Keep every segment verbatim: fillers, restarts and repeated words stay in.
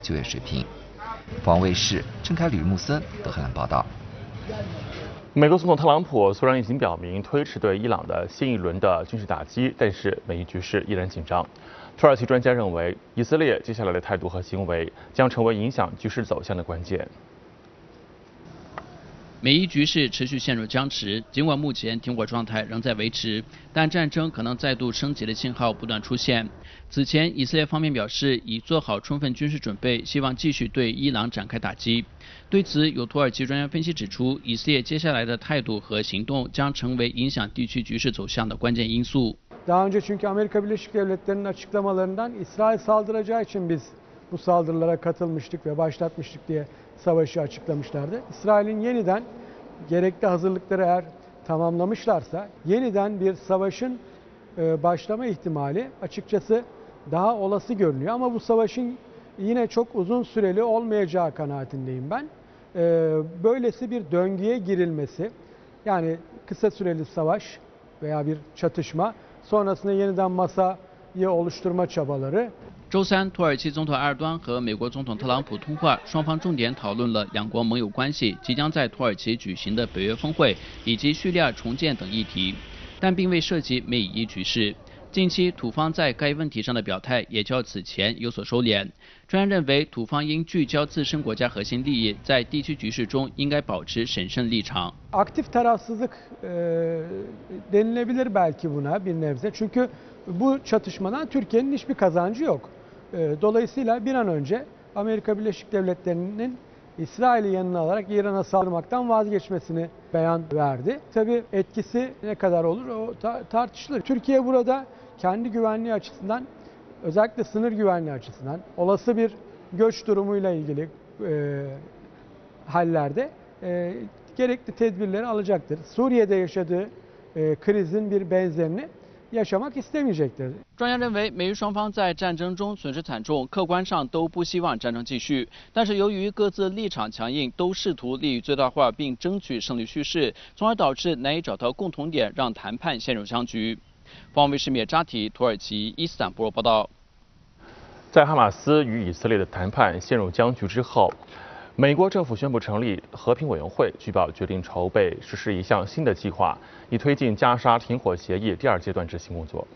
就业水平。防卫士郑凯吕穆森德黑兰报道。 美国总统特朗普虽然已经表明推迟对伊朗的新一轮的军事打击，但是美伊局势依然紧张。土耳其专家认为，以色列接下来的态度和行为将成为影响局势走向的关键。 美伊局势持续陷入僵持，尽管目前停火状态仍在维持，但战争可能再度升级的信号不断出现。此前，以色列方面表示已做好充分军事准备，希望继续对伊朗展开打击。对此，有土耳其专家分析指出，以色列接下来的态度和行动将成为影响地区局势走向的关键因素。 Daha önce çünkü Amerika Birleşik Devletleri'nin açıklamalarından İsrail saldıracağı için biz bu saldırılara katılmıştık ve başlatmıştık diye savaşı açıklamışlardı. İsrail'in yeniden gerekli hazırlıkları eğer tamamlamışlarsa yeniden bir savaşın başlama ihtimali açıkçası daha olası görünüyor. Ama bu savaşın yine çok uzun süreli olmayacağı kanaatindeyim ben. Böylesi bir döngüye girilmesi, yani kısa süreli savaş veya bir çatışma, sonrasında yeniden masayı oluşturma çabaları. 周三，土耳其总统埃尔多安和美国总统特朗普通话，双方重点讨论了两国盟友关系、即将在土耳其举行的北约峰会以及叙利亚重建等议题，但并未涉及美伊局势。近期，土方在该问题上的表态也较此前有所收敛。专家认为，土方应聚焦自身国家核心利益，在地区局势中应该保持审慎立场。 Aktif tarafsızlık e, denilebilir belki buna bir nebze. Çünkü bu çatışmadan Türkiye'nin hiçbir kazancı yok. E, dolayısıyla bir an önce Amerika Birleşik Devletleri'nin İsrail'i yanına alarak İran'a saldırmaktan vazgeçmesini beyan verdi. Tabii etkisi ne kadar olur o tartışılır. Türkiye burada kendi güvenliği açısından, özellikle sınır güvenliği açısından olası bir göç durumuyla ilgili e, hallerde e, gerekli tedbirleri alacaktır. Suriye'de yaşadığı e, krizin bir benzerini yaşamak istemeyecektir. 专家认为，美日双方在战争中损失惨重，客观上都不希望战争继续。但是由于各自立场强硬，都试图利益最大化并争取胜利叙事，从而导致难以找到共同点，让谈判陷入僵局。方卫视灭扎提土耳其伊斯坦布尔报道。 在哈马斯与以色列的谈判陷入僵局之后，美国政府宣布成立和平委员会，据报决定筹备实施一项新的计划，以推进加沙停火协议第二阶段执行工作。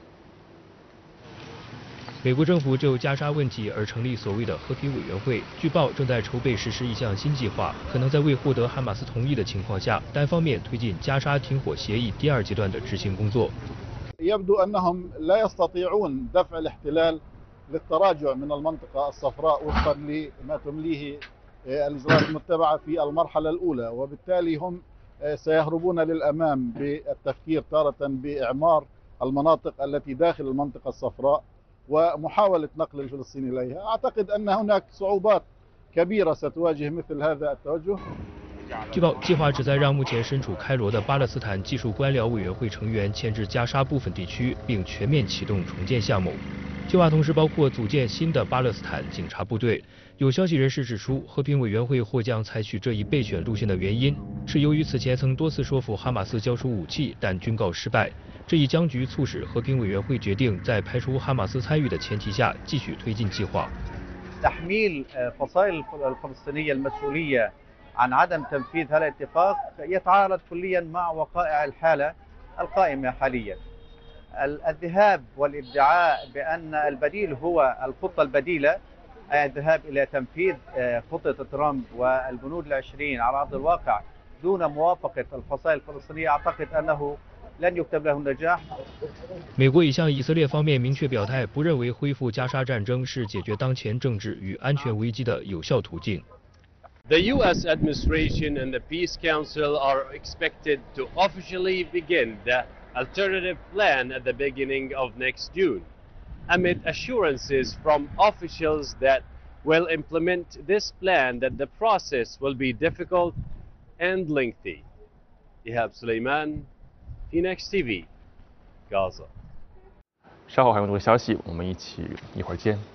美国政府就加沙问题而成立所谓的和平委员会，据报正在筹备实施一项新计划，可能在未获得哈马斯同意的情况下，单方面推进加沙停火协议第二阶段的执行工作。 يبدو أنهم لا يستطيعون دفع الاحتلال للتراجع من المنطقة الصفراء وفقا لما تمليه الإجراءات المتبعة في المرحلة الأولى، وبالتالي هم سيهربون للأمام بالتفكير تارة بإعمار المناطق التي داخل المنطقة الصفراء ومحاولة نقل الفلسطيني إليها. أعتقد أن هناك صعوبات كبيرة ستواجه مثل هذا التوجه. 据报，计划旨在让目前身处开罗的巴勒斯坦技术官僚委员会成员迁至加沙部分地区，并全面启动重建项目。计划同时包括组建新的巴勒斯坦警察部队。有消息人士指出，和平委员会或将采取这一备选路线的原因，是由于此前曾多次说服哈马斯交出武器，但均告失败。这一僵局促使和平委员会决定在排除哈马斯参与的前提下，继续推进计划。 تحميل فصائل الفلسطينية المسؤولية عن عدم تنفيذ هذا الاتفاق يتعارض كليا مع وقائع الحالة القائمة حاليا. الذهاب والادعاء بأن البديل هو الخطة البديلة، أي الذهاب إلى تنفيذ خطة ترامب والبنود العشرين على أرض الواقع دون موافقة الفصائل الفلسطينية، أعتقد أنه لن يكتب له النجاح. 美国已向以色列方面明确表态，不认为恢复加沙战争是解决当前政治与安全危机的有效途径。 The U S administration and the Peace Council are expected to officially begin the alternative plan at the beginning of next June, amid assurances from officials that will implement this plan that the process will be difficult and lengthy. Ihab Suleiman, Phoenix T V, Gaza. 稍后还有更多消息，我们一起一会儿见。